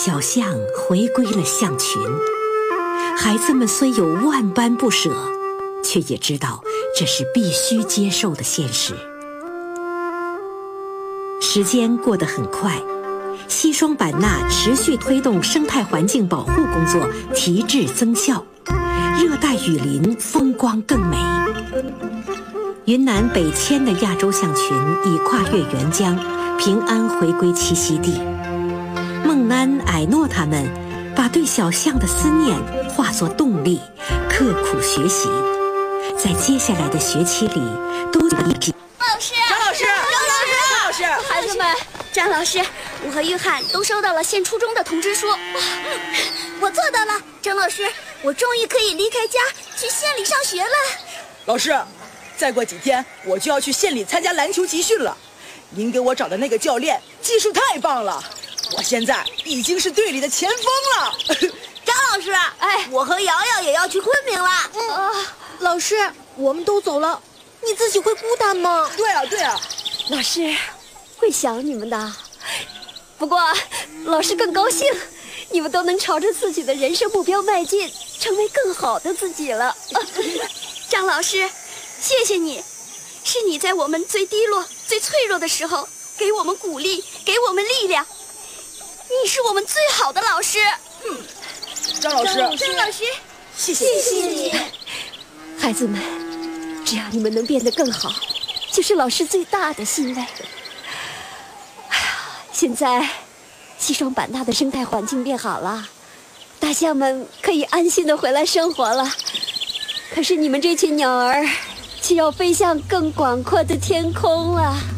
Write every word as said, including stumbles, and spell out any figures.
小象回归了象群，孩子们虽有万般不舍，却也知道这是必须接受的现实。时间过得很快，西双版纳持续推动生态环境保护工作提质增效，热带雨林风光更美。云南北迁的亚洲象群已跨越沅江，平安回归栖息地。孟楠、艾诺他们把对小象的思念化作动力，刻苦学习，在接下来的学期里都一起。 老师， 张老师， 张老师， 张老师， 孩子们，张老师，我和约翰都收到了县初中的通知书。我做到了，张老师，我终于可以离开家去县里上学了。 老师，再过几天我就要去县里参加篮球集训了。您给我找的那个教练技术太棒了，我现在已经是队里的前锋了。 张老师，哎，我和瑶瑶也要去昆明了。 嗯、啊，老师，我们都走了，你自己会孤单吗？ 对啊，对啊。 老师会想你们的，不过老师更高兴，你们都能朝着自己的人生目标迈进，成为更好的自己了。 张老师，谢谢你，是你在我们最低落、最脆弱的时候给我们鼓励，给我们力量。你是我们最好的老师。 嗯，张老师， 张老师， 谢谢谢谢你。 孩子们，只要你们能变得更好，就是老师最大的欣慰。现在西双版纳的生态环境变好了，大象们可以安心的回来生活了。可是你们这群鸟儿却要飞向更广阔的天空了。